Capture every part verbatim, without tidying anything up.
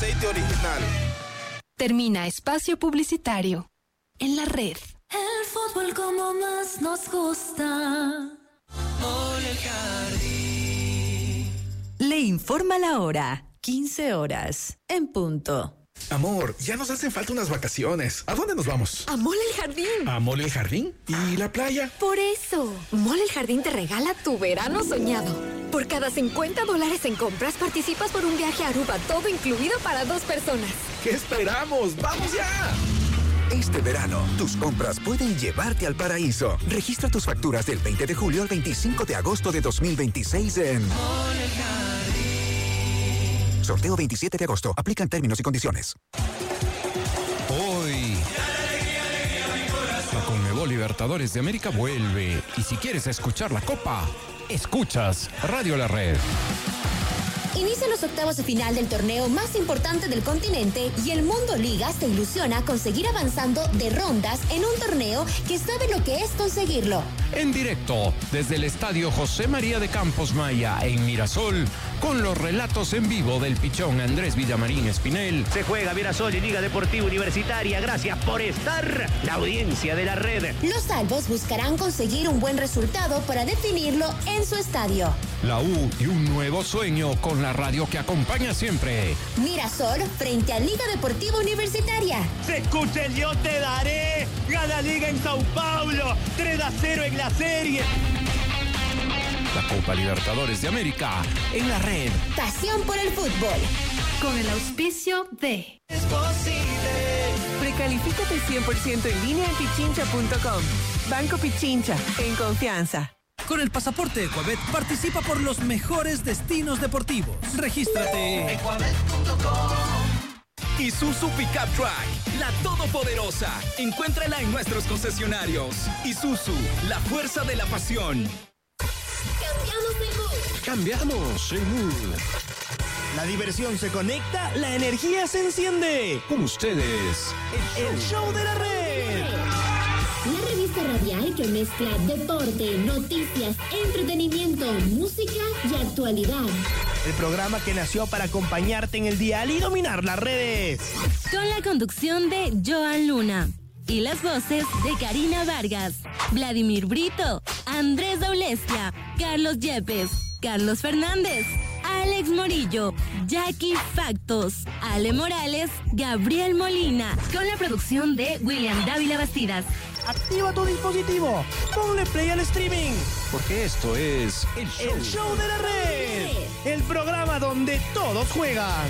aceite original. Termina espacio publicitario en la red. El fútbol como más nos gusta. Mole el Jardín. Le informa la hora. quince horas en punto. Amor, ya nos hacen falta unas vacaciones. ¿A dónde nos vamos? A Mole el Jardín. ¿A Mole el Jardín? ¿Y la playa? Por eso, Mole el Jardín te regala tu verano soñado. Por cada cincuenta dólares en compras participas por un viaje a Aruba, todo incluido para dos personas. ¿Qué esperamos? ¡Vamos ya! Este verano, tus compras pueden llevarte al paraíso. Registra tus facturas del veinte de julio al veinticinco de agosto de dos mil veintiséis en Mole el Jardín. Sorteo veintisiete de agosto. Aplican términos y condiciones. Hoy, la Conmebol Libertadores de América vuelve. Y si quieres escuchar la Copa, escuchas Radio La Red. Inician los octavos de final del torneo más importante del continente y el Mundo Liga se ilusiona con seguir avanzando de rondas en un torneo que sabe lo que es conseguirlo. En directo, desde el Estadio José María de Campos Maya en Mirasol, con los relatos en vivo del pichón Andrés Villamarín Espinel. Se juega Mirasol y Liga Deportiva Universitaria. Gracias por estar, la audiencia de la red. Los albos buscarán conseguir un buen resultado para definirlo en su estadio. La U y un nuevo sueño con la radio que acompaña siempre. Mirasol frente a Liga Deportiva Universitaria. Se escucha el Yo Te Daré. Gana Liga en Sao Paulo. tres a cero en la serie. La Copa Libertadores de América en la red. Pasión por el fútbol. Con el auspicio de... Es posible. Precalifícate cien por ciento en línea en pichincha punto com. Banco Pichincha, en confianza. Con el pasaporte Ecuabet participa por los mejores destinos deportivos. Regístrate. Ecuabet punto com. Isuzu Pickup Truck, la todopoderosa. Encuéntrala en nuestros concesionarios. Isuzu, la fuerza de la pasión. Cambiamos de mood. Cambiamos el mood. La diversión se conecta, la energía se enciende. Con ustedes, el, el show de la red. La revista radial que mezcla deporte, noticias, entretenimiento, música y actualidad. El programa que nació para acompañarte en el dial y dominar las redes. Con la conducción de Joan Luna y las voces de Karina Vargas, Vladimir Brito, Andrés Daulestia, Carlos Yepes, Carlos Fernández, Alex Morillo, Jackie Factos, Ale Morales, Gabriel Molina, con la producción de William Dávila Bastidas. Activa tu dispositivo, ponle play al streaming. Porque esto es el show, el show de la red. El programa donde todos juegan.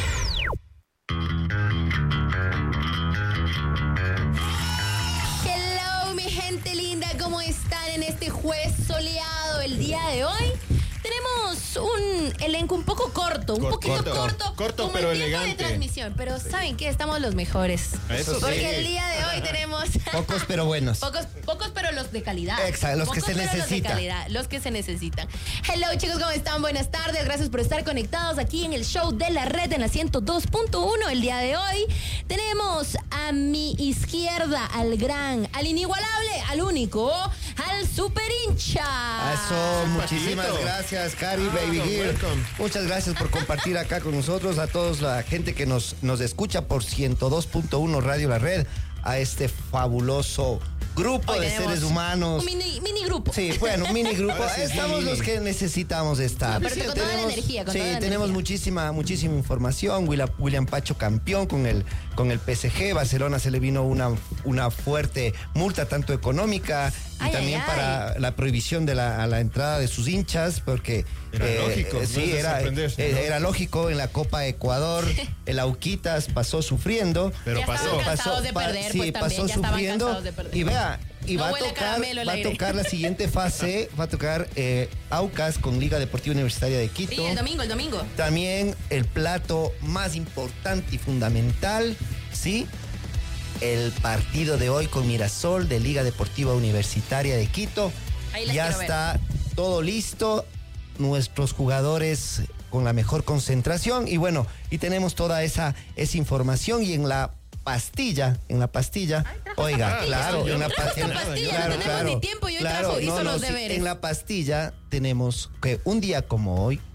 Hello, mi gente linda, ¿cómo están en este jueves soleado el día de hoy? Tenemos un elenco un poco corto, un corto, poquito corto, corto, corto como pero el tiempo elegante. de transmisión, pero ¿saben qué? Estamos los mejores. Eso sí. Porque el día de hoy tenemos Pocos pero buenos. Pocos, pocos pero los de calidad. Exacto, los Pocos, que se pero necesitan. Los de calidad, los que se necesitan. Hello, chicos, ¿cómo están? Buenas tardes. Gracias por estar conectados aquí en el show de la red en la ciento dos punto uno. El día de hoy tenemos a mi izquierda al gran, al inigualable, al único, al super hincha. Eso, muchísimas gracias, Cari, Ah, Baby Gear. welcome. Muchas gracias por compartir acá con nosotros, a toda la gente que nos, nos escucha por ciento dos punto uno Radio La Red, a este fabuloso grupo Hoy de tenemos seres humanos. Un mini, mini grupo. Sí, bueno, un mini grupo. Ahora sí es Estamos mini. los que necesitamos estar. No, pero con toda la energía, con sí, toda la tenemos energía. muchísima, muchísima información. William, William Pacho campeón con el, con el P S G. Barcelona se le vino una, una fuerte multa, tanto económica y Ay, también ay, para la prohibición de la, a la entrada de sus hinchas, porque Era lógico, no sí, es de era, sorprenderse, eh, ¿no? era lógico. En la Copa Ecuador, el Auquitas pasó sufriendo, pero Ya pasó. estaban cansados pasó, de pa- perder, sí, pues también, pasó ya estaban sufriendo cansados de perder. y vea. Y No va, a huele a tocar, caramelo el va a aire. tocar la siguiente fase, va a tocar eh, Aucas con Liga Deportiva Universitaria de Quito. Sí, el domingo, el domingo. También el plato más importante y fundamental, ¿sí? El partido de hoy con Mirasol de Liga Deportiva Universitaria de Quito. Ahí les Ya quiero ver. está todo listo, nuestros jugadores con la mejor concentración y bueno, y tenemos toda esa, esa información y en la pastilla, en la pastilla, oiga, pastillas. claro, en la Trajo pastilla, su pastilla, no tenemos ni tiempo y hoy trajo- hizo los sí, deberes. en la pastilla tenemos que un día como hoy,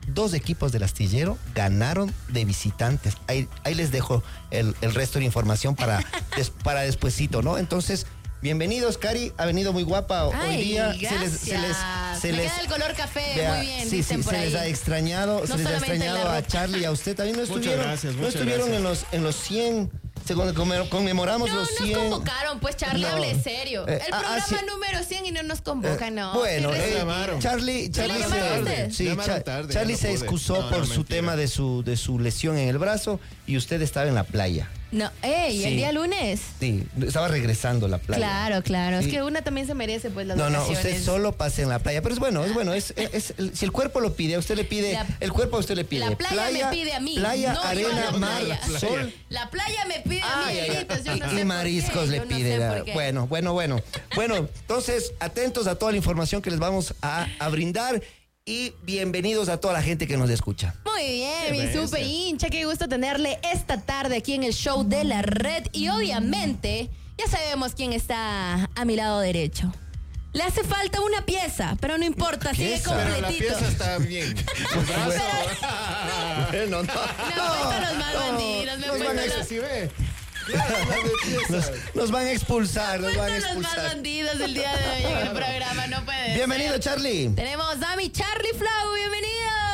dos equipos del Astillero ganaron de visitantes. Ahí, ahí les dejo el, el resto de información para, des, para despuesito, ¿no? Entonces, bienvenidos, Cari. Ha venido muy guapa Ay, hoy día. Gracias. Se les, se les, se Me les, queda el color café, vea, muy bien, sí, dicen sí, por se ahí. les ha extrañado, No se les ha solamente extrañado la a ropa. Charlie y a usted también. No Muchas estuvieron, gracias, no muchas estuvieron gracias. en los en los cien. Según conmemoramos No los nos cien. convocaron, pues Charlie, No. hable serio. Eh, El ah, programa ah, sí. número cien y no nos convocan, Eh, no. Bueno, Sí, eh, recibieron. Charlie, Charlie, ¿Le llamaron a se, usted? sí, Llamaron Cha- tarde, Charlie ya no se pude. excusó No, por no, su mentira. tema de su de su lesión en el brazo y usted estaba en la playa. No, ey, Sí. el día lunes. Sí, estaba regresando a la playa. Claro, claro. Sí. Es que una también se merece, pues, las No, no, vacaciones. usted solo pase en la playa. Pero es bueno, es bueno. Es, es, es- si el cuerpo lo pide, a usted le pide. La- el cuerpo a usted le pide. La playa, me pide a mí. Playa, no yo a arena, la mar, playa. sol. La playa me pide a mí, Ay, ay, ay. hijitos, yo no Y sé por mariscos qué, le yo no pide. sé por qué. Bueno, bueno, bueno. Bueno, entonces, atentos a toda la información que les vamos a, a brindar. Y bienvenidos a toda la gente que nos escucha. Muy bien, Qué mi bestia. super hincha, qué gusto tenerle esta tarde aquí en el show de la red. Y obviamente, ya sabemos quién está a mi lado derecho. Le hace falta una pieza, pero no importa, sigue pieza? Pero la completito. pieza está bien. El brazo. Bueno, no. Me han puesto los más bandidos, me han Nos van a puesto los, sí ve. Claro, las de piezas. Nos van a expulsar, nos van a puesto los más expulsar. bandidos el día de hoy en el programa, no puede ser. Bienvenido, Charlie. Tenemos a mi Charlie Flau, bienvenido.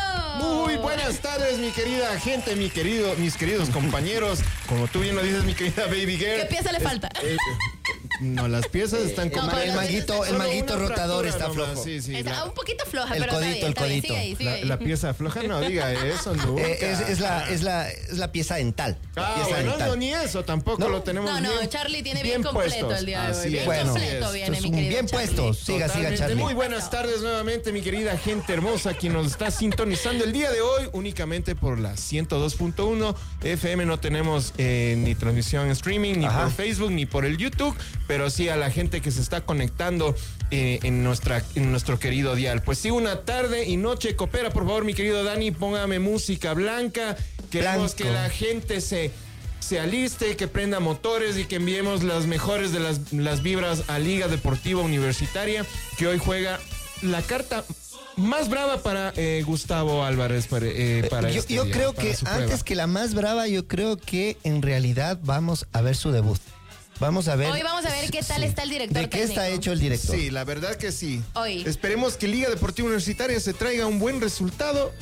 Muy buenas tardes, mi querida gente, mi querido, mis queridos compañeros. Como tú bien lo dices, mi querida baby girl. ¿Qué pieza le Es- falta? eh, no, las piezas están El, como ma- el manguito, el Solo manguito una rotador fractura está nomás, flojo. Sí, sí, Está la, un poquito floja, el pero codito, está bien, el está bien, codito. sigue ahí, sigue la- ahí. la pieza floja, no diga eso nunca. Eh, es, es la, es, la, es la pieza dental. La Ah, pieza bueno, dental. no, ni eso, tampoco ¿No? lo tenemos No, no, bien, Charlie tiene bien completo puestos. el día de hoy. Así Bien es. Bueno, completo es- viene, es mi un querido bien Charlie. puesto. Siga, siga, Totalmente. Charlie. Muy buenas tardes nuevamente, mi querida gente hermosa, quien nos está sintonizando el día de hoy únicamente por la ciento dos punto uno F M. No tenemos eh, ni transmisión en streaming, ni Ajá. por Facebook, ni por el YouTube, pero sí a la gente que se está conectando eh, en, nuestra, en nuestro querido dial. Pues sí, una tarde y noche coopera, por favor, mi querido Dani, póngame música blanca. Queremos Blanco. que la gente se... se aliste, que prenda motores y que enviemos las mejores de las, las vibras a Liga Deportiva Universitaria, que hoy juega la carta más brava para eh, Gustavo Álvarez. Para, eh, para yo este yo día, creo para que su antes prueba. que la más brava, yo creo que en realidad vamos a ver su debut. Vamos a ver. Hoy vamos a ver qué tal está el director ¿De qué está técnico. hecho el director? Sí, la verdad que sí. Hoy. Esperemos que Liga Deportiva Universitaria se traiga un buen resultado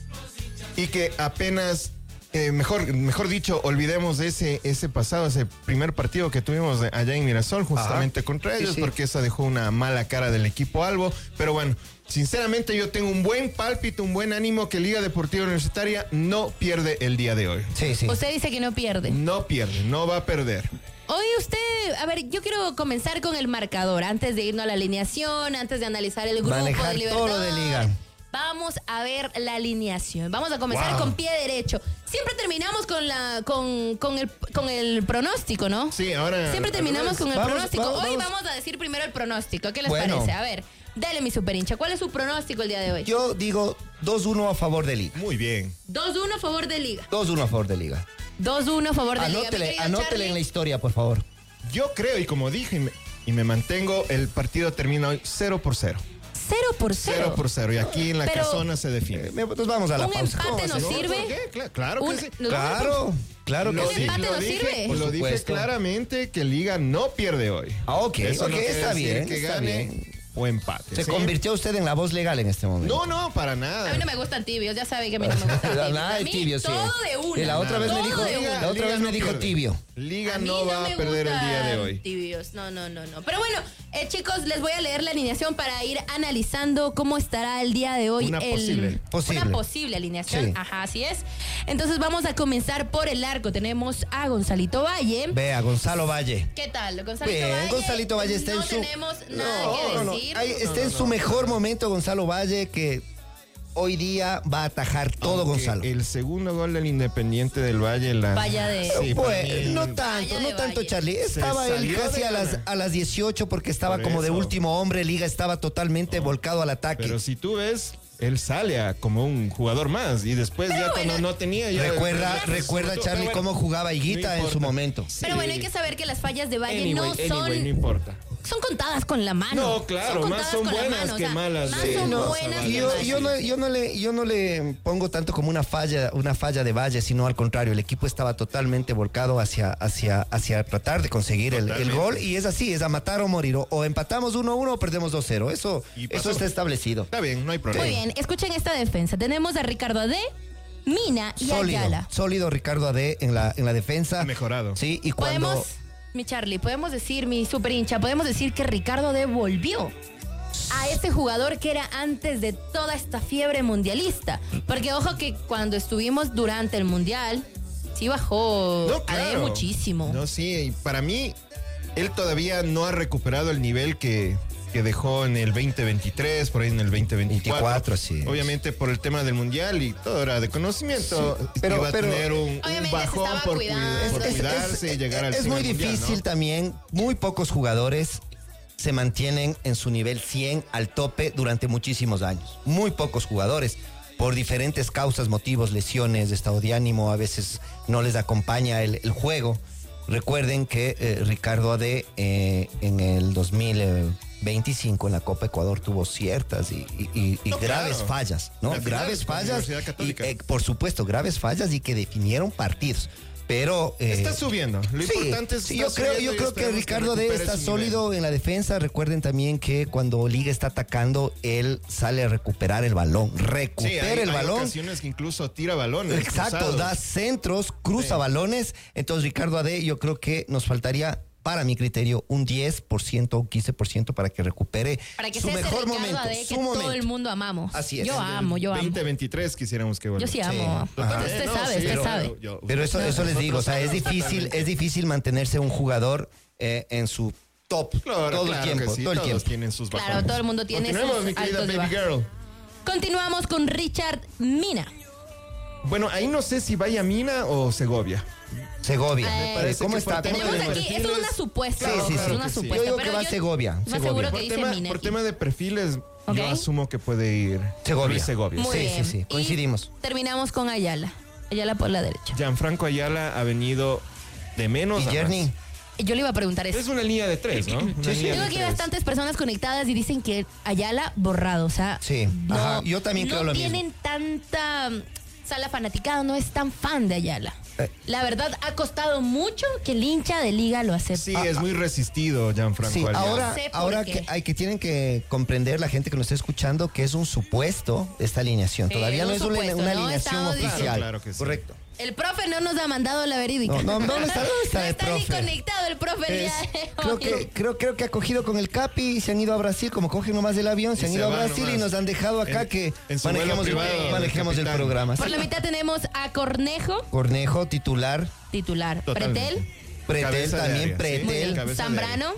y que apenas, eh, mejor, mejor dicho, olvidemos ese, ese pasado, ese primer partido que tuvimos allá en Mirasol, justamente Ajá. contra Sí, ellos, sí. porque esa dejó una mala cara del equipo Albo. Pero bueno, sinceramente yo tengo un buen pálpito, un buen ánimo que Liga Deportiva Universitaria no pierde el día de hoy. Sí, sí. Usted dice que no pierde. No pierde, no va a perder. Hoy usted, a ver, yo quiero comenzar con el marcador, antes de irnos a la alineación, antes de analizar el grupo Manejar de Libertadores. todo lo de Liga. Vamos a ver la alineación. Vamos a comenzar Wow. con pie derecho. Siempre terminamos con la con, con el con el pronóstico, ¿no? Sí, ahora... Siempre terminamos con el Vamos, pronóstico. vamos, Hoy vamos. vamos a decir primero el pronóstico. ¿Qué les Bueno. parece? A ver, dale mi super hincha. ¿Cuál es su pronóstico el día de hoy? Yo digo dos uno a favor de Liga. Muy bien. dos uno a favor de Liga. dos uno a favor de Liga. dos uno a favor de Liga. Mi Anótele, querido anótele Charlie. en la historia, por favor. Yo creo, y como dije, y me, y me mantengo, el partido termina hoy cero por cero. Cero por cero. Cero por cero. Y aquí en la Pero- casona se define. Eh, Nos vamos a la ¿Un pausa. empate nos ¿No? sirve? ¿Por qué? Cla- Claro que Un- sí. nos vamos a- Claro, claro que Lo, ¿Un di- empate lo nos dije, sirve? lo Por dije supuesto. claramente que Liga no pierde hoy. Ah, ok, Eso ok, no quiere está decir bien, que está gane bien. o empate. Se ¿sí? convirtió usted en la voz legal en este momento. No, no, para nada. A mí no me gustan tibios, ya sabe que a mí no me gustan tibios. Nada A de mí tibio, sí. todo de una. Y la otra vez me Todo dijo, de una. la otra Liga vez no me dijo pierde. tibio. Liga A mí no va me a perder el día de gustan hoy. Tibios, no, no, no, no. Pero bueno, eh, chicos, les voy a leer la alineación para ir analizando cómo estará el día de hoy. Una el, posible. Posible. Una posible alineación. Sí. Ajá, así es. Entonces vamos a comenzar por el arco. Tenemos a Gonzalito Valle. Vea, Gonzalo Valle. ¿Qué tal? Gonzalito Bien, Valle. Gonzalito Valle está no en su... tenemos nada que no, no. decir. Ahí está en su mejor momento Gonzalo Valle, que hoy día va a atajar todo Aunque Gonzalo. El segundo gol del Independiente del Valle. La... Vaya de- Sí, para Pues, mí- no tanto, Vaya no de tanto, Valle. Charlie. Estaba Se él salió casi de a las, gana. a las dieciocho porque estaba Por como de eso. último hombre. Liga estaba totalmente volcado al ataque. Pero si tú ves, él sale a como un jugador más y después Pero ya bueno. cuando no tenía ya... recuerda, ya- recuerda Pero Charlie, bueno, cómo jugaba Higuita no en su importa. momento. Pero bueno, hay que saber que las fallas de Valle Anyway, no son... anyway, no importa. son contadas con la mano. No, claro, son más son con la buenas mano, o que sea, malas. Más Sí, son no, buenas que Yo, malas. yo no, yo no le, yo no le pongo tanto como una falla, una falla de Valle, sino al contrario, el equipo estaba totalmente volcado hacia, hacia, hacia tratar de conseguir el, el gol, y es así, es a matar o morir. O, o empatamos uno a uno o perdemos dos cero. Eso, eso está establecido. Está bien, no hay problema. Muy bien, escuchen esta defensa. Tenemos a Ricardo Ade, Mina y Sólido, Ayala. sólido Ricardo Ade en la, en la defensa. Mejorado. Sí, y cuando... Podemos, mi Charlie, podemos decir, mi super hincha, podemos decir que Ricardo Ade volvió a ese jugador que era antes de toda esta fiebre mundialista. Porque ojo que cuando estuvimos durante el mundial, sí bajó No, Ade claro. muchísimo. No, sí, y para mí, él todavía no ha recuperado el nivel que, que dejó en el veinte veintitrés, por ahí en el veinte veinticuatro. veinticuatro, sí. Obviamente por el tema del mundial y todo era de conocimiento. Sí, pero- iba a pero- tener un, un Obviamente se bajón estaba por, cuidando. cuida- por Es- es- cuidarse y llegar al Es cine muy mundial, difícil ¿no? también. Muy pocos jugadores se mantienen en su nivel cien al tope durante muchísimos años. Muy pocos jugadores. Por diferentes causas, motivos, lesiones, estado de ánimo, a veces no les acompaña el, el juego. Recuerden que eh, Ricardo Ade eh, en el dos mil veinticinco en la Copa Ecuador tuvo ciertas y, y- y- y No, graves claro. fallas, ¿no? La final Graves con la fallas. Universidad Y, Católica. eh, por supuesto, graves fallas y que definieron partidos. Pero eh, Está subiendo. Lo sí, importante es sí, que yo está creo, subiendo yo y creo que esperemos Ricardo Ade recupere está su nivel. sólido en la defensa. Recuerden también que cuando Liga está atacando, él sale a recuperar el balón. Sí, Recupera hay, el hay balón. ocasiones que incluso tira balones. Exacto, cruzados. da centros, cruza balones. Entonces, Ricardo Ade, yo creo que nos faltaría, para mi criterio, un diez por ciento, un quince por ciento para que recupere Para que su sea ese mejor Ricardo momento. Ade que su todo momento. el mundo amamos. Así es. Yo amo, yo amo. veinte veintitrés quisiéramos que vuelva. Yo sí amo. Usted No, sabe, sí, usted pero- sabe. yo- Pero eso, eso les digo, o sea, es difícil, es difícil mantenerse un jugador eh, en su top Claro, todo claro el tiempo, que sí, todo el todos tiempo. tienen sus Claro, bajones. todo el mundo tiene Continuemos, sus mi querida altos y baby bajos. girl. Continuamos con Richard Mina. Bueno, ahí no sé si vaya Mina o Segovia. Segovia. Eh, parece ¿Cómo que está? por tema ¿Cómo de Tenemos tenemos? aquí, perfiles- esto es una supuesta. Sí, sí, es sí. una sí. supuesta. Yo digo pero que va Segovia, Más Segovia. seguro Por que dice tema, Mina. por tema de perfiles, Ok. yo asumo que puede ir Segovia. Luis Segovia. Muy Sí, bien. sí, sí, Y coincidimos. terminamos con Ayala. Ayala por la derecha. Gianfranco Ayala ha venido de menos ¿Y a Yerny? más. Yo le iba a preguntar eso. Es una línea de tres, ¿no? Una Sí, sí. línea Tengo de aquí tres. bastantes personas conectadas y dicen que Ayala borrado, o sea, Sí, no, ajá, yo también creo no lo mismo. tienen tanta, o sea, la fanaticada no es tan fan de Ayala. Eh. La verdad ha costado mucho que el hincha de Liga lo acepte. Sí, es muy resistido Gianfranco Sí, Ayala. ahora, No sé por ahora qué. que hay que tienen que comprender la gente que nos está escuchando que es un supuesto esta alineación. Sí, Todavía un no es una, supuesto, una ¿no? alineación Estamos oficial. diciendo. Claro que sí. Correcto. El profe no nos ha mandado la verídica. No, no, ¿dónde está, dónde está No el está ni profe? conectado el profe el Es- día de creo hoy. que creo creo que ha cogido con el Capi y se han ido a Brasil, como cogen nomás del avión, se Y han se ido a van Brasil nomás. y nos han dejado acá En- que en su vuelo manejemos, el, privado, manejemos el capitán. programa. Por la mitad tenemos a Cornejo, Cornejo, titular, titular. Totalmente. Pretel, Pretel Cabeza de también, área, sí. muy Pretel. bien. cabeza de Zambrano,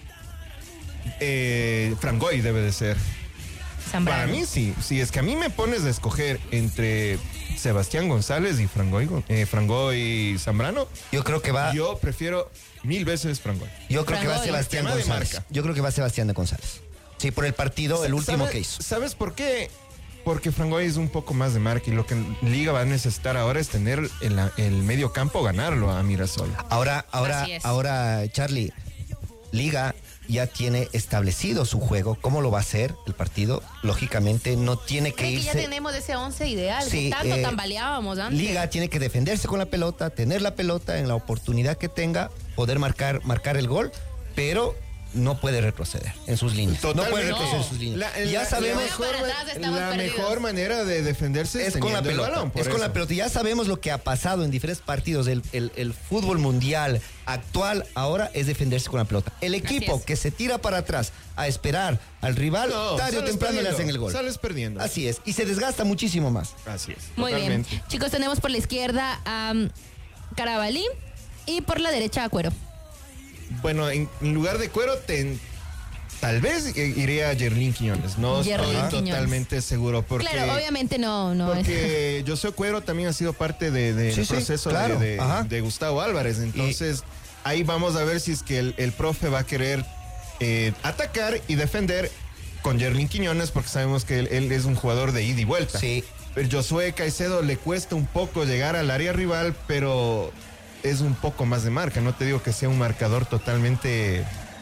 Eh, Frangoy debe de ser. Zambrano. Para mí sí. Si es que a mí me pones de escoger entre Sebastián González y Frangoy, eh, Frangoy Zambrano, Yo creo que va, yo, yo prefiero mil veces Frangoy. creo que va Frangoy. Sebastián Tema de González. marca. Yo creo que va Sebastián de González. Sí, por el partido, el último ¿Sabes- que hizo. ¿Sabes por qué? Porque Frangoy es un poco más de marca y lo que Liga va a necesitar ahora es tener el, el medio campo, ganarlo a Mirasol. Ahora, ahora, Así es. ahora, Charlie, Liga ya tiene establecido su juego. ¿Cómo lo va a hacer el partido? Lógicamente no tiene que Creo que irse. ya tenemos ese once ideal Sí, que tanto eh, tambaleábamos antes. Liga tiene que defenderse con la pelota, tener la pelota en la oportunidad que tenga, poder marcar, marcar el gol, pero no puede retroceder en sus líneas. No puede Totalmente. retroceder en No. sus líneas. La, ya la- sabemos. la mejor, Para atrás estamos la perdidos. mejor manera de defenderse es, Es con la teniendo el pelota. balón, por es con la eso. pelota. Ya sabemos lo que ha pasado en diferentes partidos. El, el- el fútbol mundial actual ahora es defenderse con la pelota. El equipo es. que se tira para atrás a esperar al rival, No, tarde o sales temprano le perdiendo, hacen el gol. Sales perdiendo. Así es. Y se desgasta muchísimo más. Así es. Muy totalmente. bien. Chicos, tenemos por la izquierda a um, Carabalí y por la derecha a Cuero. Bueno, en, en lugar de Cuero, ten- tal vez eh, iría a Yerlín Quiñones. No Yerlín estoy Quiñones. totalmente seguro. Porque, Claro, obviamente no, no es. Porque Josué Cuero también ha sido parte de- del Sí, sí, proceso claro, de, de- ajá. de Gustavo Álvarez. Entonces, ahí vamos a ver si es que el, el profe va a querer eh, atacar y defender con Yerlín Quiñones, porque sabemos que él, él es un jugador de ida y vuelta. Sí. Pero Josué Caicedo le cuesta un poco llegar al área rival, pero es un poco más de marca. No te digo que sea un marcador totalmente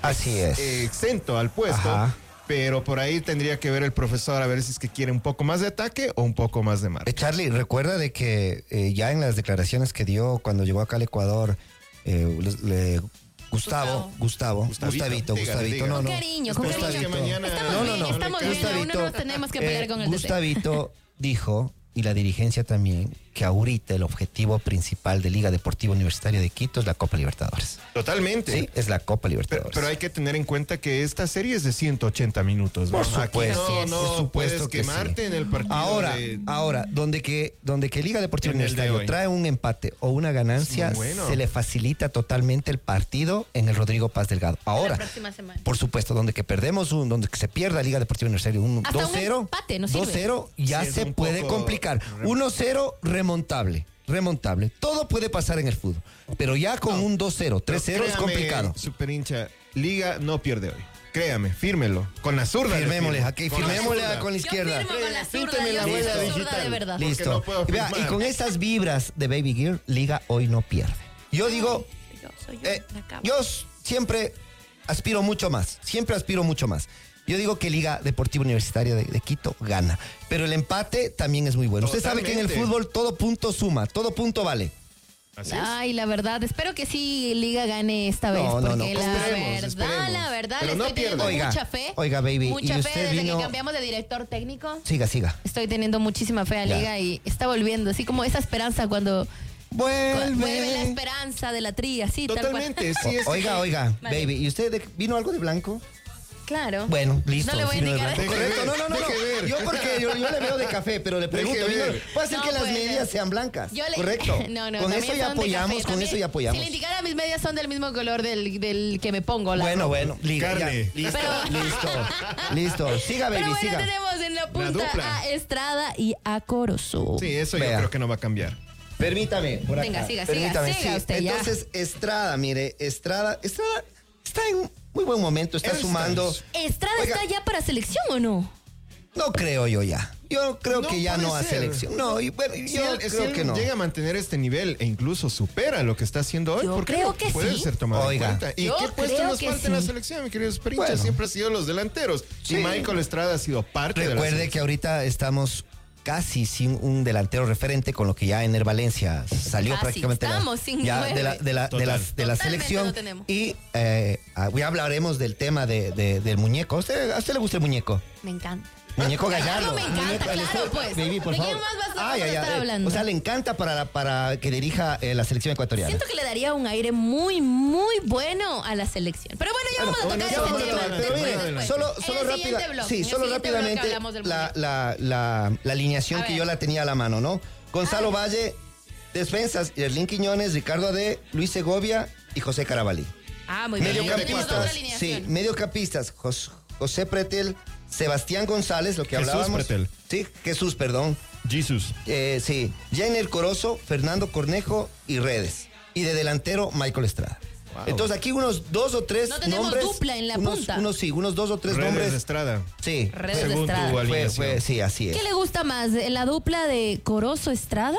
Así es. eh, exento al puesto. Ajá. Pero por ahí tendría que ver el profesor a ver si es que quiere un poco más de ataque o un poco más de marca. Eh, Charlie, recuerda de que eh, ya en las declaraciones que dio cuando llegó acá al Ecuador, eh, le- le- Gustavo, Gustavo, Gustavito, Gustavito, dígale, Gustavito, dígale. no, Con no. cariño, con Gustavito. cariño. mañana- Estamos No, no, bien, no. estamos bien. Uno Gustavito, no nos tenemos que pelear eh, con el T T. Gustavito dijo, y la dirigencia también, que ahorita el objetivo principal de Liga Deportiva Universitaria de Quito es la Copa Libertadores. Totalmente. Sí, es la Copa Pero, Libertadores. pero hay que tener en cuenta que esta serie es de ciento ochenta minutos. ¿no? Por Aquí supuesto, no, no por supuesto puedes que quemarte sí. en el partido. Ahora, de- ahora, donde que, donde que Liga Deportiva En el de Universitaria hoy. trae un empate o una ganancia, Es muy bueno. se le facilita totalmente el partido en el Rodrigo Paz Delgado. Ahora, La próxima semana. por supuesto, donde que perdemos un, donde que se pierda Liga Deportiva Universitaria un Hasta un dos cero, empate nos sirve. dos cero ya Sí, es se un puede poco complicar. rem- uno cero remontable, remontable. Todo puede pasar en el fútbol, pero ya con un dos cero, tres cero es Créame, complicado. Super hincha, Liga no pierde hoy. Créame, fírmelo. Con la zurda. le Firmémosle, firmo. aquí, Con la firmémosle zurda. con la izquierda. Yo firmo con la zurda, Pínteme yo la soy huella zurda digital. de verdad. Porque Listo. no puedo Y vea, y firmar. con esas vibras de Baby Gear, Liga hoy no pierde. Yo digo, Yo soy yo, eh, la cama. yo s- siempre aspiro mucho más, siempre aspiro mucho más. Yo digo que Liga Deportiva Universitaria de, de Quito gana, pero el empate también es muy bueno. Usted sabe que en el Totalmente. fútbol todo punto suma, todo punto vale. Así es. Ay, la verdad, espero que sí Liga gane esta vez, No, no, porque no. la Esperemos, verdad, esperemos. la verdad, Pero le no estoy teniendo pierda. mucha Oiga, fe. oiga, baby, Mucha y fe usted desde vino- que cambiamos de director técnico. Siga, siga. Estoy teniendo muchísima fe a Ya. Liga y está volviendo, así como esa esperanza cuando Vuelve. vuelve la esperanza de la tría, sí, tal Totalmente, cual. sí es. O- oiga, oiga, Vale. baby, ¿y usted de- vino algo de blanco? Claro. Bueno, listo. No le voy a sí, indicar. ¿verdad? Deje Correcto, ver, no, no, no. deje no. ver. Yo porque yo, yo le veo de café, pero le pregunto, Deje vino- ver. puede ser No que las puede medias ser. sean blancas. Yo le- Correcto. No, no, con también eso ya son de apoyamos, café, con también. eso ya apoyamos. Si le indicara, mis medias son del mismo color del, del que me pongo. La Bueno, ropa. bueno, liga, ya, Carne. listo, Pero- listo, listo. Siga, baby, Pero bueno, siga. tenemos en la punta dupla. a Estrada y a Corozo. Sí, eso Vea. yo creo que no va a cambiar. Permítame, por acá. Venga, siga, siga, Permítame, siga sí. usted ya. Entonces, Estrada, mire, Estrada, Estrada está en muy buen momento, está Él está sumando. ¿Estrada Oiga. está ya para selección o no? No creo yo ya. Yo creo No que ya puede no a ser. selección. No, y bueno, Si yo él, si creo él que no. llega a mantener este nivel e incluso supera lo que está haciendo hoy, Yo ¿por qué creo no que puede sí. ser tomado Oiga. en cuenta? ¿Y Yo qué puesto creo nos que falta en la sí. selección, mi querido Sperincha? Bueno. Siempre ha sido los delanteros. Sí. Y Michael Estrada ha sido parte de la Recuerde selección. que ahorita estamos casi sin un delantero referente, con lo que ya Ener Valencia salió Casi, prácticamente la- estamos sin ya nueve. de la, de la, de la, de la Totalmente selección. lo tenemos. Y eh, ah, ya hablaremos del tema de, de- del muñeco. ¿A usted, ¿A usted le gusta el muñeco? Me encanta. Muñeco Claro, Gallardo. me encanta, Muñeco- claro, le- pues. Baby, por ¿De quién favor. más vas a- Ay, vamos a ay, estar ay. hablando? O sea, le encanta para, para que dirija eh, la selección ecuatoriana. Siento que le daría un aire muy, muy bueno a la selección. Pero bueno, ya vamos a bueno, tocar ya ese vamos a tema. tocar, Pero después, mire, después. solo, En solo el rápida, siguiente blog, sí, en el solo siguiente blog rápidamente hablamos del la, muñeco. la, la, la alineación A que ver. yo la tenía a la mano, ¿no? Gonzalo Valle, defensas, Yerlín Quiñones, Ricardo Ade, Luis Segovia y José Carabalí. Ah, muy bien. Ahí tenemos doble Mediocampistas, alineación. sí, mediocampistas, Jos- José Pretel, Sebastián González, lo que Jesús hablábamos. Pretel. Sí, Jesús, perdón. Jesus. Eh, sí, Jenner Corozo, Fernando Cornejo y Redes. Y de delantero, Michael Estrada. Wow. Entonces aquí unos dos o tres No tenemos nombres. dupla en la unos, punta. Unos sí, unos dos o tres Redes nombres. de Estrada. Sí. Redes de Según Estrada. tu Fue, alineación. fue, sí, así es. ¿Qué le gusta más? ¿La dupla de Corozo Estrada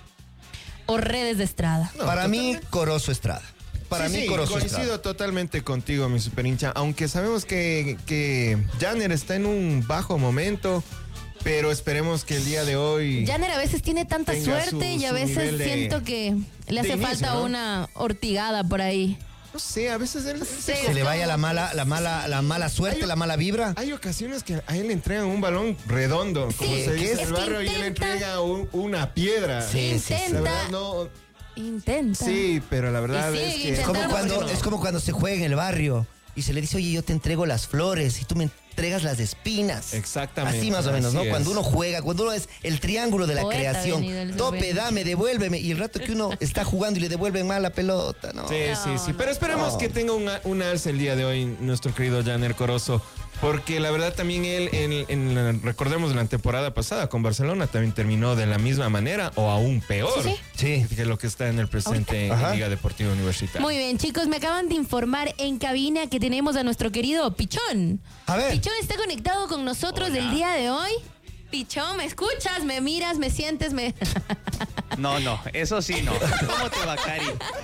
o Redes de Estrada? No, Para mí, totalmente. Corozo Estrada. Para Sí, mí, sí, Corozo coincido Estrada. totalmente contigo, mi super hincha. Aunque sabemos que, que Janner está en un bajo momento, pero esperemos que el día de hoy. Janner a veces tiene tanta Tenga suerte su- y a su veces nivel de- siento que le hace de inicio, falta ¿no? una ortigada por ahí. No sé, a veces él. Sí. Se le vaya la mala, la mala, la mala suerte, Hay- la mala vibra. Hay ocasiones que a él le entregan un balón redondo, como Sí, se dice en es el que barrio, y él intenta- entrega un- una piedra. Sí, sí, sí. La Intenta, verdad, no. intenta. Sí, pero la verdad Y sigue es que. Es como, intentando, cuando, ¿por qué no? es como cuando se juega en el barrio y se le dice, oye, yo te entrego las flores y tú me entregas las espinas. Exactamente, Así más o menos, ¿no? así Cuando es. uno juega, cuando uno es el triángulo de la Poeta creación. venido el Tope, Rubén. dame, devuélveme. Y el rato que uno está jugando y le devuelven mal la pelota, ¿no? Sí, sí, sí. Pero esperemos no. que tenga una- un alce el día de hoy nuestro querido Janner Corozo. Porque la verdad también él, en, en la- recordemos la temporada pasada con Barcelona, también terminó de la misma manera o aún peor Sí, Sí. que lo que está en el presente en Ajá. Liga Deportiva Universitaria. Muy bien, chicos, me acaban de informar en cabina que tenemos a nuestro querido Pichón. A ver. Pichón está conectado con nosotros el día de hoy. Pichón, ¿me escuchas? ¿Me miras? ¿Me sientes? ¿Me...? No, no, eso sí no. ¿Cómo te va, Cari?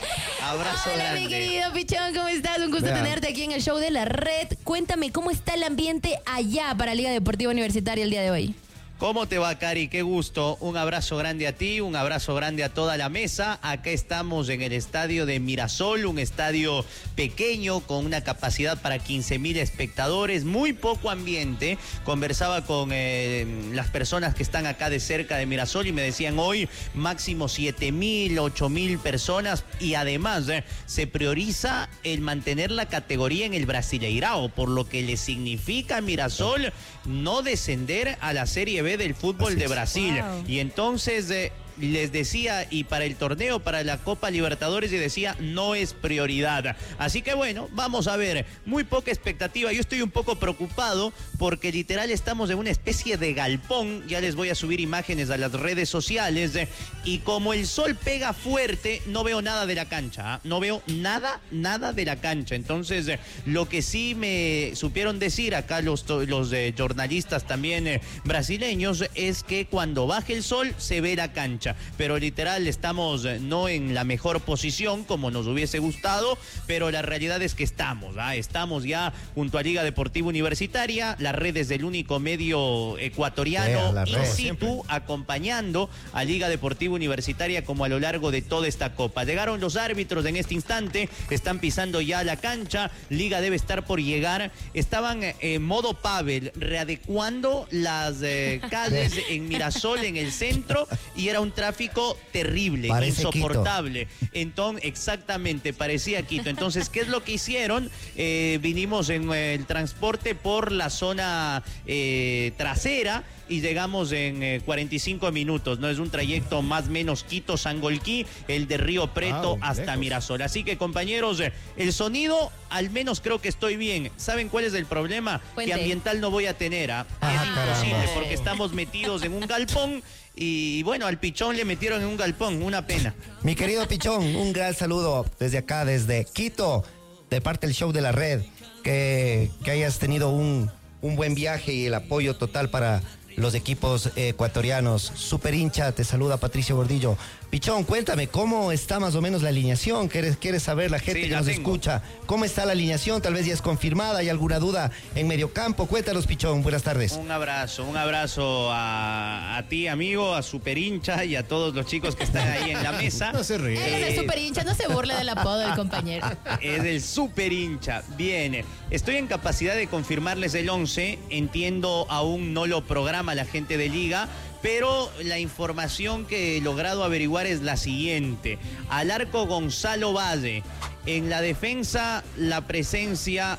Abrazo Hola, grande. mi querido Pichón, ¿cómo estás? Un gusto Vea. tenerte aquí en el show de la red. Cuéntame, ¿cómo está el ambiente allá para Liga Deportiva Universitaria el día de hoy? ¿Cómo te va, Cari? Qué gusto. Un abrazo grande a ti, un abrazo grande a toda la mesa. Acá estamos en el estadio de Mirasol, un estadio pequeño con una capacidad para quince mil espectadores, muy poco ambiente. Conversaba con eh, las personas que están acá de cerca de Mirasol y me decían hoy máximo siete mil, ocho mil personas y además eh, se prioriza el mantener la categoría en el Brasileirao, por lo que le significa a Mirasol no descender a la Serie B del fútbol de Brasil. Wow. Y entonces eh, les decía, y para el torneo, para la Copa Libertadores, y decía, no es prioridad. Así que bueno, vamos a ver, muy poca expectativa. Yo estoy un poco preocupado porque literal estamos en una especie de galpón. Ya les voy a subir imágenes a las redes sociales eh, y como el sol pega fuerte, no veo nada de la cancha, ¿eh? No veo nada, nada de la cancha. Entonces, eh, lo que sí me supieron decir acá los, los eh, jornalistas también eh, brasileños es que cuando baje el sol se ve la cancha. Pero literal estamos eh, no en la mejor posición como nos hubiese gustado, pero la realidad es que estamos, ¿ah? Estamos ya junto a Liga Deportiva Universitaria, la red es el único medio ecuatoriano in situ siempre. acompañando a Liga Deportiva Universitaria como a lo largo de toda esta copa. Llegaron los árbitros en este instante, están pisando ya la cancha, Liga debe estar por llegar, estaban en eh, modo Pavel, readecuando las eh, calles en Mirasol en el centro y era un tráfico terrible, Parece insoportable. Quito. Entonces, exactamente, parecía Quito. Entonces, ¿qué es lo que hicieron? Eh, vinimos en eh, el transporte por la zona eh, trasera y llegamos en eh, cuarenta y cinco minutos, ¿no? Es un trayecto más o menos Quito-Sangolquí, el de Río Preto ah, hasta lejos. Mirasol. Así que, compañeros, eh, el sonido, al menos creo que estoy bien. ¿Saben cuál es el problema? Cuente. Que ambiental no voy a tener, ¿ah? Ah, es imposible, caramba. Porque estamos metidos en un galpón. Y bueno, al Pichón le metieron en un galpón, una pena. Mi querido Pichón, un gran saludo desde acá, desde Quito, de parte del show de la red. Que, que hayas tenido un, un buen viaje y el apoyo total para los equipos ecuatorianos. Super hincha, te saluda Patricio Gordillo. Pichón, cuéntame, ¿cómo está más o menos la alineación? ¿Quieres, quieres saber la gente sí, que nos tengo. escucha? ¿Cómo está la alineación? Tal vez ya es confirmada, ¿hay alguna duda en mediocampo? Cuéntanos, Pichón, buenas tardes. Un abrazo, un abrazo a, a ti, amigo, a Super hincha y a todos los chicos que están ahí en la mesa. No se ríe. Él es el Super hincha, no se burle del apodo del compañero. Es el Super hincha. Bien, estoy en capacidad de confirmarles el once, entiendo aún no lo programa la gente de Liga, pero la información que he logrado averiguar es la siguiente. Al arco Gonzalo Valle. En la defensa, la presencia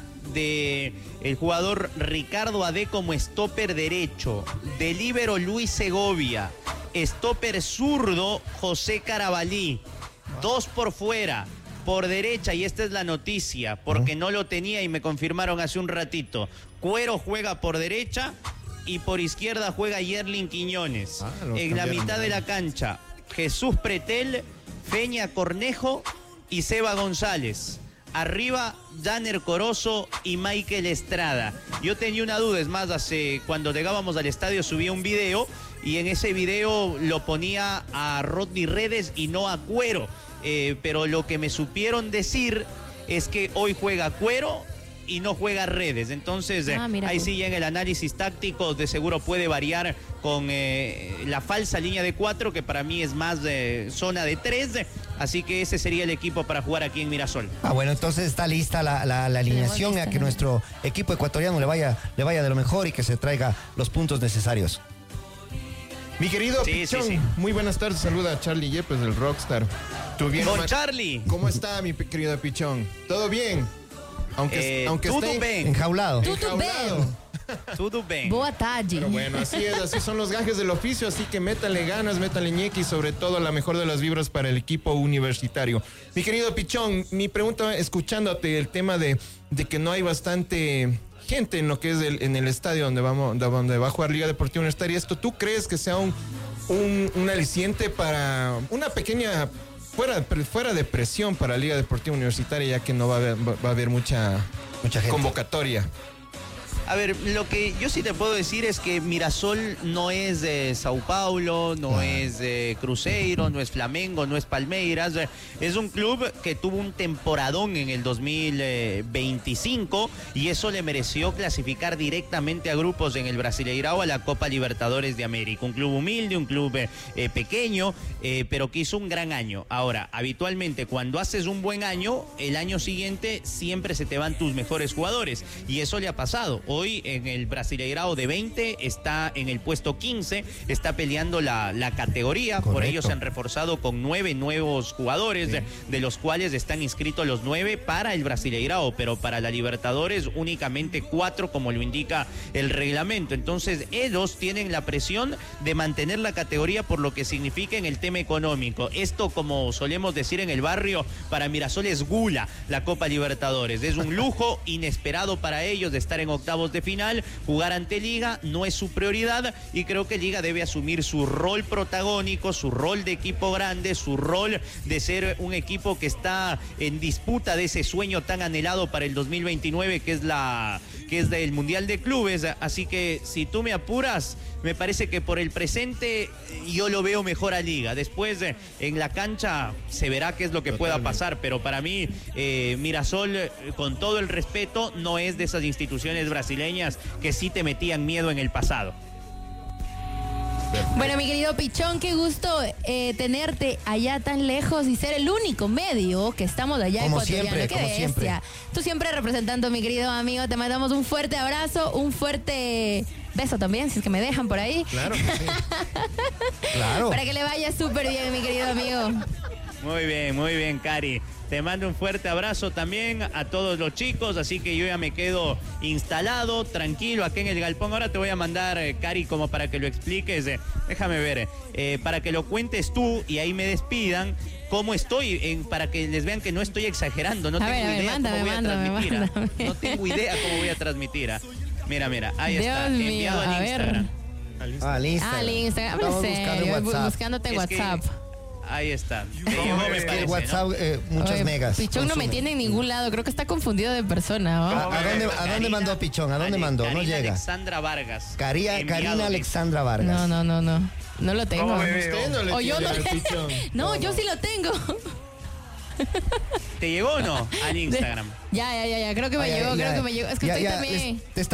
de el jugador Ricardo Ade como stopper derecho. De líbero Luis Segovia. Stopper zurdo José Carabalí. Dos por fuera. Por derecha, y esta es la noticia, porque no lo tenía y me confirmaron hace un ratito. Cuero juega por derecha. Y por izquierda juega Yerlin Quiñones. Ah, en la mitad de la cancha, Jesús Pretel, Feña Cornejo y Seba González. Arriba, Janer Corozo y Michael Estrada. Yo tenía una duda, es más, hace, cuando llegábamos al estadio subí un video y en ese video lo ponía a Rodney Redes y no a Cuero. Eh, pero lo que me supieron decir es que hoy juega Cuero y no juega Redes. Entonces, ah, ahí tú. sí ya en el análisis táctico de seguro puede variar con eh, la falsa línea de cuatro, que para mí es más eh, zona de tres. Así que ese sería el equipo para jugar aquí en Mirasol. Ah, bueno, entonces está lista la, la, la alineación a que nuestro equipo ecuatoriano le vaya, le vaya de lo mejor y que se traiga los puntos necesarios. Mi querido sí, Pichón, sí, sí. muy buenas tardes. Saluda a Charlie Yepes, del Rockstar. ¿Tú bien, Con man? Charlie. ¿Cómo está, mi querido Pichón? ¿Todo bien? Aunque, eh, aunque tudo esté bem. enjaulado. Tudo bem. Tudo bem. Boa tarde. Pero bueno, así es, así son los gajes del oficio, así que métanle ganas, métanle ñeque y sobre todo la mejor de las vibras para el equipo universitario. Mi querido Pichón, mi pregunta, escuchándote el tema de, de que no hay bastante gente en lo que es el, en el estadio donde vamos, donde va a jugar Liga Deportiva Universitaria, ¿esto tú crees que sea un, un, un aliciente para una pequeña fuera, fuera de presión para Liga Deportiva Universitaria, ya que no va a haber, va a haber mucha, mucha gente. convocatoria? A ver, lo que yo sí te puedo decir es que Mirasol no es de Sao Paulo, no ah. es de Cruzeiro, no es Flamengo, no es Palmeiras. Es un club que tuvo un temporadón en el dos mil veinticinco y eso le mereció clasificar directamente a grupos en el Brasileirao a la Copa Libertadores de América. Un club humilde, un club eh, pequeño, eh, pero que hizo un gran año. Ahora, habitualmente cuando haces un buen año, el año siguiente siempre se te van tus mejores jugadores y eso le ha pasado. Hoy en el Brasileirao de veinte está en el puesto quince, está peleando la, la categoría. Correcto. Por ello se han reforzado con nueve nuevos jugadores, sí. de, de los cuales están inscritos los nueve para el Brasileirao, pero para la Libertadores únicamente cuatro, como lo indica el reglamento. Entonces ellos tienen la presión de mantener la categoría por lo que significa en el tema económico. Esto, como solemos decir en el barrio, para Mirasol es gula la Copa Libertadores. Es un lujo inesperado para ellos de estar en octavos de final, jugar ante Liga no es su prioridad y creo que Liga debe asumir su rol protagónico, su rol de equipo grande, su rol de ser un equipo que está en disputa de ese sueño tan anhelado para el dos mil veintinueve que es la que es del Mundial de Clubes. Así que si tú me apuras, me parece que por el presente yo lo veo mejor a Liga. Después en la cancha se verá qué es lo que Totalmente. pueda pasar, pero para mí eh, Mirasol, con todo el respeto, no es de esas instituciones brasileñas que sí te metían miedo en el pasado. Bueno, mi querido Pichón, qué gusto eh, tenerte allá tan lejos y ser el único medio que estamos allá como ecuatoriano. Siempre, qué como bestia. Siempre. Tú siempre representando, mi querido amigo, te mandamos un fuerte abrazo, un fuerte beso también, si es que me dejan por ahí. Claro que sí. Claro. Para que le vaya súper bien, mi querido amigo. Muy bien, muy bien, Cari. Te mando un fuerte abrazo también a todos los chicos, así que yo ya me quedo instalado, tranquilo, aquí en el galpón. Ahora te voy a mandar, eh, Cari, como para que lo expliques, eh, déjame ver, eh, para que lo cuentes tú y ahí me despidan cómo estoy, en, para que les vean que no estoy exagerando, no a tengo ver, idea ver, mándame, cómo voy mándame, a transmitir, mándame. ¿eh? No tengo idea cómo voy a transmitir. ¿eh? Mira, mira, ahí Dios está, mío, enviado al Instagram. Al Instagram. Ah, al Instagram. Al Instagram, no sé, buscándote en WhatsApp. Que, ahí está. No, es que el WhatsApp, ¿no? eh, muchas Oye, megas. Pichón consume. No me tiene en ningún lado. Creo que está confundido de persona. ¿no? ¿A, a, dónde, ¿A dónde mandó Pichón? ¿A dónde mandó? Karina no llega. Alexandra Vargas. Caría, Karina Alexandra Vargas. No, no, no, no. No lo tengo. Usted no le o yo no. Pichón. No, no, yo sí lo tengo. ¿Te llegó o no? Al Instagram. Ya, ya, ya, ya. Creo que me ay, llegó, ya, creo ya. que me llegó. Es que ya, estoy ya, también. Es,